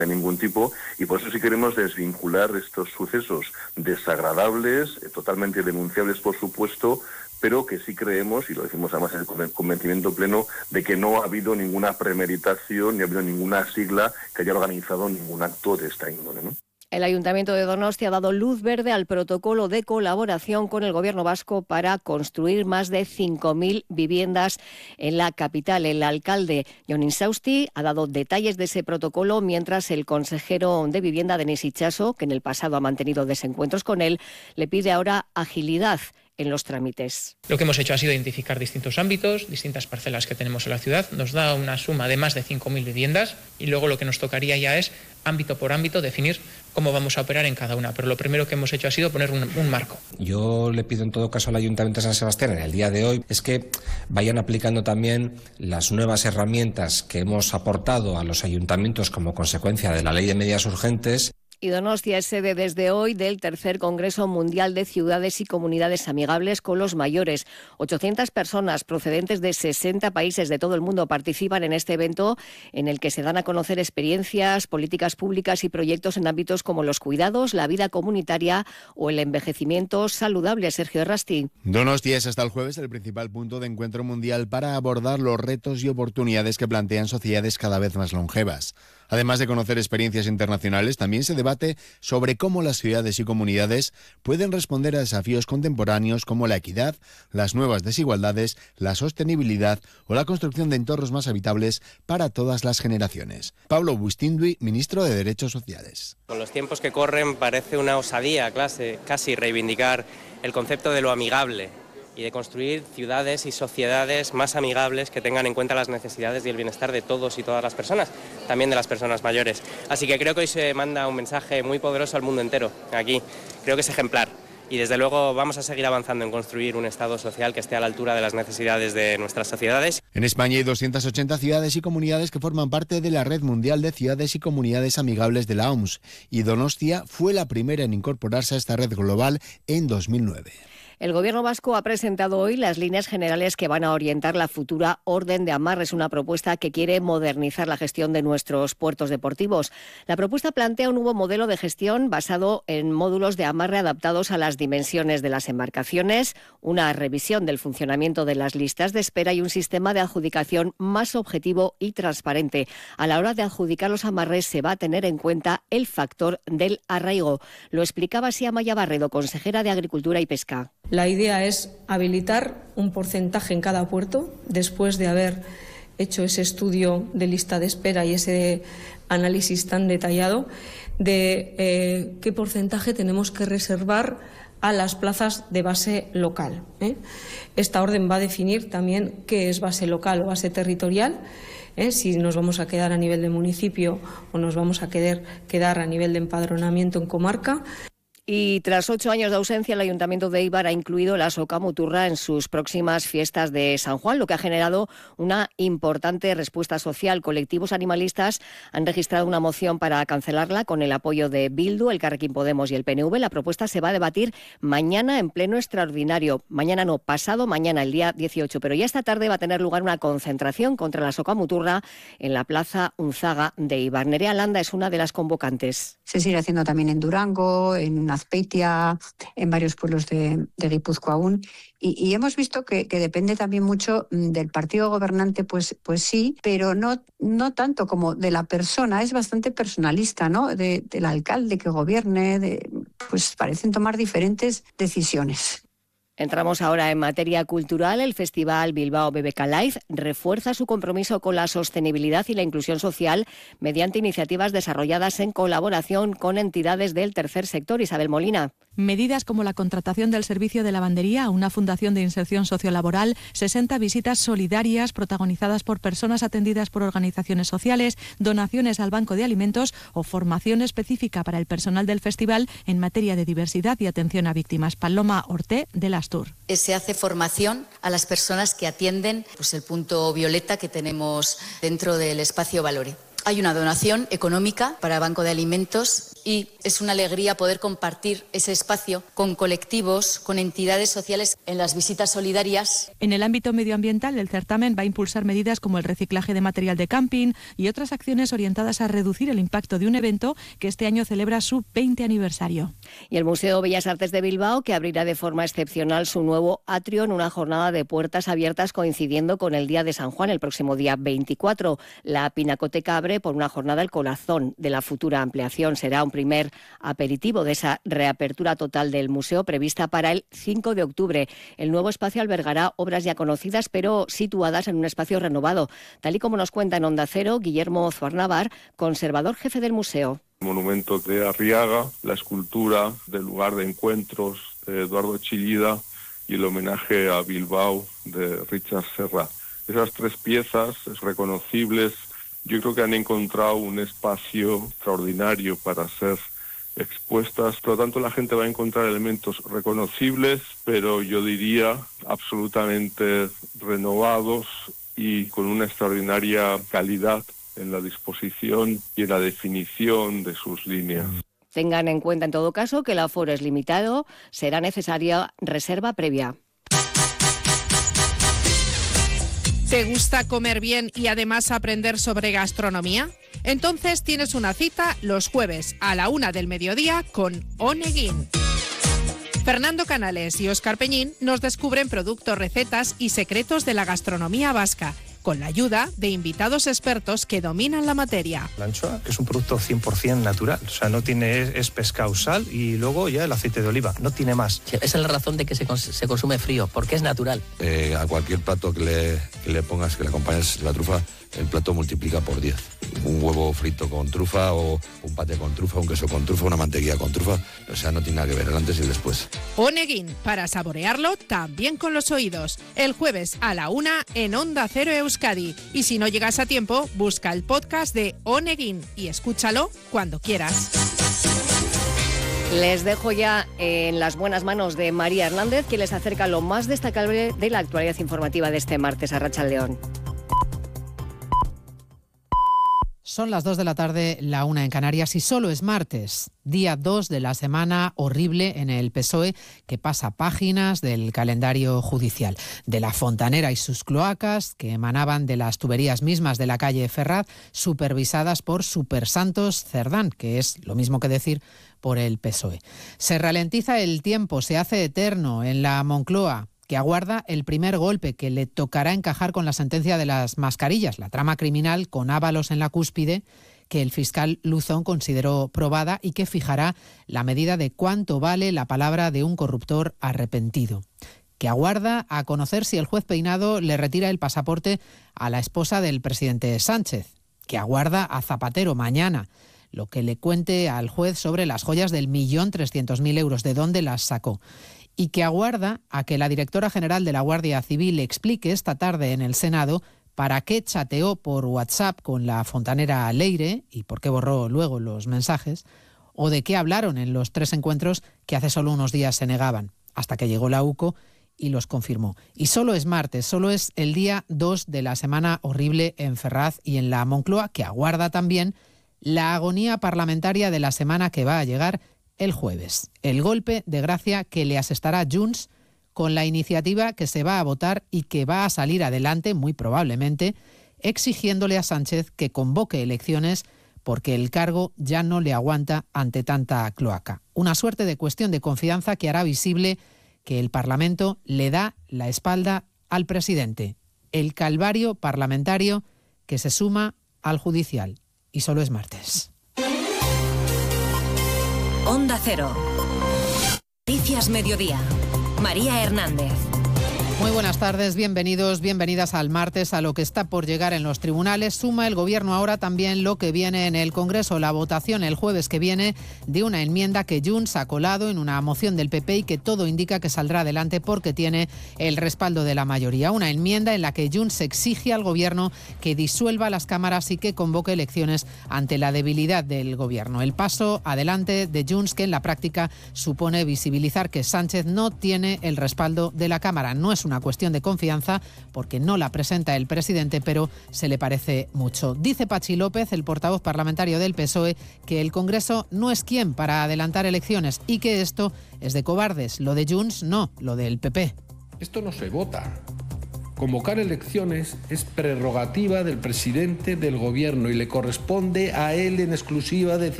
de ningún tipo, y por eso sí queremos desvincular estos sucesos desagradables, totalmente denunciables por supuesto, pero que sí creemos, y lo decimos además con el convencimiento pleno, de que no ha habido ninguna premeditación, ni ha habido ninguna sigla que haya organizado ningún acto de esta índole, ¿no? El Ayuntamiento de Donostia ha dado luz verde al protocolo de colaboración con el Gobierno vasco para construir más de 5.000 viviendas en la capital. El alcalde Jon Insausti ha dado detalles de ese protocolo, mientras el consejero de Vivienda, Denis Itxaso, que en el pasado ha mantenido desencuentros con él, le pide ahora agilidad en los trámites. Lo que hemos hecho ha sido identificar distintos ámbitos, distintas parcelas que tenemos en la ciudad. Nos da una suma de más de 5.000 viviendas y luego lo que nos tocaría ya es, ámbito por ámbito, definir cómo vamos a operar en cada una. Pero lo primero que hemos hecho ha sido poner un marco. Yo le pido en todo caso al Ayuntamiento de San Sebastián en el día de hoy es que vayan aplicando también las nuevas herramientas que hemos aportado a los ayuntamientos como consecuencia de la Ley de Medidas Urgentes. Y Donostia es sede desde hoy del tercer Congreso Mundial de Ciudades y Comunidades Amigables con los Mayores. 800 personas procedentes de 60 países de todo el mundo participan en este evento, en el que se dan a conocer experiencias, políticas públicas y proyectos en ámbitos como los cuidados, la vida comunitaria o el envejecimiento saludable. Sergio Errasti. Donostia es hasta el jueves el principal punto de encuentro mundial para abordar los retos y oportunidades que plantean sociedades cada vez más longevas. Además de conocer experiencias internacionales, también se debate sobre cómo las ciudades y comunidades pueden responder a desafíos contemporáneos como la equidad, las nuevas desigualdades, la sostenibilidad o la construcción de entornos más habitables para todas las generaciones. Pablo Bustinduy, ministro de Derechos Sociales. Con los tiempos que corren parece una osadía casi reivindicar el concepto de lo amigable y de construir ciudades y sociedades más amigables que tengan en cuenta las necesidades y el bienestar de todos y todas las personas, también de las personas mayores. Así que creo que hoy se manda un mensaje muy poderoso al mundo entero, aquí. Creo que es ejemplar. Y desde luego vamos a seguir avanzando en construir un Estado social que esté a la altura de las necesidades de nuestras sociedades. En España hay 280 ciudades y comunidades que forman parte de la Red Mundial de Ciudades y Comunidades Amigables de la OMS, y Donostia fue la primera en incorporarse a esta red global en 2009. El Gobierno vasco ha presentado hoy las líneas generales que van a orientar la futura orden de amarres, una propuesta que quiere modernizar la gestión de nuestros puertos deportivos. La propuesta plantea un nuevo modelo de gestión basado en módulos de amarre adaptados a las dimensiones de las embarcaciones, una revisión del funcionamiento de las listas de espera y un sistema de adjudicación más objetivo y transparente. A la hora de adjudicar los amarres se va a tener en cuenta el factor del arraigo. Lo explicaba así Amaya Barredo, consejera de Agricultura y Pesca. La idea es habilitar un porcentaje en cada puerto, después de haber hecho ese estudio de lista de espera y ese análisis tan detallado, de qué porcentaje tenemos que reservar a las plazas de base local. Esta orden va a definir también qué es base local o base territorial, si nos vamos a quedar a nivel de municipio o nos vamos a quedar a nivel de empadronamiento en comarca. Y tras 8 años de ausencia, el Ayuntamiento de Eibar ha incluido la Soca Muturra en sus próximas fiestas de San Juan, lo que ha generado una importante respuesta social. Colectivos animalistas han registrado una moción para cancelarla con el apoyo de Bildu, Elkarrekin Podemos y el PNV. La propuesta se va a debatir mañana en pleno extraordinario. Mañana no, pasado mañana, el día 18. Pero ya esta tarde va a tener lugar una concentración contra la Soca Muturra en la Plaza Unzaga de Eibar. Nerea Landa es una de las convocantes. Se sigue haciendo también en Durango, en Azpeitia, en varios pueblos de Guipúzcoa aún. Y hemos visto que depende también mucho del partido gobernante, pues sí, pero no tanto como de la persona. Es bastante personalista, ¿no? Del alcalde que gobierne, pues parecen tomar diferentes decisiones. Entramos ahora en materia cultural. El Festival Bilbao BBK Live refuerza su compromiso con la sostenibilidad y la inclusión social mediante iniciativas desarrolladas en colaboración con entidades del tercer sector. Isabel Molina. Medidas como la contratación del servicio de lavandería a una fundación de inserción sociolaboral, 60 visitas solidarias protagonizadas por personas atendidas por organizaciones sociales, donaciones al Banco de Alimentos o formación específica para el personal del festival en materia de diversidad y atención a víctimas. Paloma Orté, de Lastur. Se hace formación a las personas que atienden el punto violeta que tenemos dentro del espacio Valore. Hay una donación económica para Banco de Alimentos y es una alegría poder compartir ese espacio con colectivos, con entidades sociales en las visitas solidarias. En el ámbito medioambiental, el certamen va a impulsar medidas como el reciclaje de material de camping y otras acciones orientadas a reducir el impacto de un evento que este año celebra su 20 aniversario. Y el Museo Bellas Artes de Bilbao, que abrirá de forma excepcional su nuevo atrio en una jornada de puertas abiertas coincidiendo con el Día de San Juan, el próximo día 24. La Pinacoteca abre por una jornada el corazón de la futura ampliación. Será un primer aperitivo de esa reapertura total del museo prevista para el 5 de octubre. El nuevo espacio albergará obras ya conocidas, pero situadas en un espacio renovado, tal y como nos cuenta en Onda Cero Guillermo Zuarnavar, conservador jefe del museo. El monumento de Arriaga, la escultura del lugar de encuentros de Eduardo Chillida y el homenaje a Bilbao de Richard Serra. Esas tres piezas reconocibles, yo creo que han encontrado un espacio extraordinario para ser expuestas. Por lo tanto, la gente va a encontrar elementos reconocibles, pero yo diría absolutamente renovados y con una extraordinaria calidad en la disposición y en la definición de sus líneas. Tengan en cuenta, en todo caso, que el aforo es limitado, será necesaria reserva previa. ¿Te gusta comer bien y además aprender sobre gastronomía? Entonces tienes una cita los jueves a la 1 del mediodía con Oneguin. Fernando Canales y Óscar Peñín nos descubren productos, recetas y secretos de la gastronomía vasca, con la ayuda de invitados expertos que dominan la materia. La anchoa es un producto 100% natural, o sea, no tiene, es pescado, sal y luego ya el aceite de oliva, no tiene más. Esa es la razón de que se consume frío, porque es natural. A cualquier plato que le pongas, que le acompañes la trufa, el plato multiplica por 10. Un huevo frito con trufa o un paté con trufa, un queso con trufa, una mantequilla con trufa, o sea, no tiene nada que ver el antes y el después. Oneguin, para saborearlo también con los oídos. El jueves a la 1 en Onda Cero Euskadi. Y si no llegas a tiempo, busca el podcast de Oneguin y escúchalo cuando quieras. Les dejo ya en las buenas manos de María Hernández, que les acerca lo más destacable de la actualidad informativa de este martes. Arratsaldeon. Son las 2 de la tarde, la 1 en Canarias, y solo es martes, día 2 de la semana horrible en el PSOE, que pasa páginas del calendario judicial. De la fontanera y sus cloacas, que emanaban de las tuberías mismas de la calle Ferraz, supervisadas por Supersantos Cerdán, que es lo mismo que decir por el PSOE. Se ralentiza el tiempo, se hace eterno en la Moncloa, que aguarda el primer golpe que le tocará encajar con la sentencia de las mascarillas, la trama criminal con Ábalos en la cúspide, que el fiscal Luzón consideró probada y que fijará la medida de cuánto vale la palabra de un corruptor arrepentido. Que aguarda a conocer si el juez Peinado le retira el pasaporte a la esposa del presidente Sánchez. Que aguarda a Zapatero mañana lo que le cuente al juez sobre las joyas del 1.300.000 euros, de dónde las sacó. Y que aguarda a que la directora general de la Guardia Civil explique esta tarde en el Senado para qué chateó por WhatsApp con la fontanera Leire y por qué borró luego los mensajes, o de qué hablaron en los 3 encuentros que hace solo unos días se negaban, hasta que llegó la UCO y los confirmó. Y solo es martes, solo es el día 2 de la semana horrible en Ferraz y en la Moncloa, que aguarda también la agonía parlamentaria de la semana que va a llegar el jueves. El golpe de gracia que le asestará Junts con la iniciativa que se va a votar y que va a salir adelante, muy probablemente, exigiéndole a Sánchez que convoque elecciones porque el cargo ya no le aguanta ante tanta cloaca. Una suerte de cuestión de confianza que hará visible que el Parlamento le da la espalda al presidente. El calvario parlamentario que se suma al judicial. Y solo es martes. Onda Cero. Noticias Mediodía. María Hernández. Muy buenas tardes, bienvenidos, bienvenidas al martes. A lo que está por llegar en los tribunales suma el Gobierno ahora también lo que viene en el Congreso, la votación el jueves que viene de una enmienda que Junts ha colado en una moción del PP y que todo indica que saldrá adelante porque tiene el respaldo de la mayoría. Una enmienda en la que Junts exige al Gobierno que disuelva las cámaras y que convoque elecciones ante la debilidad del Gobierno. El paso adelante de Junts, que en la práctica supone visibilizar que Sánchez no tiene el respaldo de la Cámara. No es una una cuestión de confianza porque no la presenta el presidente, pero se le parece mucho. Dice Patxi López, el portavoz parlamentario del PSOE, que el Congreso no es quien para adelantar elecciones y que esto es de cobardes. Lo de Junts no, lo del PP. Esto no se vota. Convocar elecciones es prerrogativa del presidente del gobierno y le corresponde a él en exclusiva decidir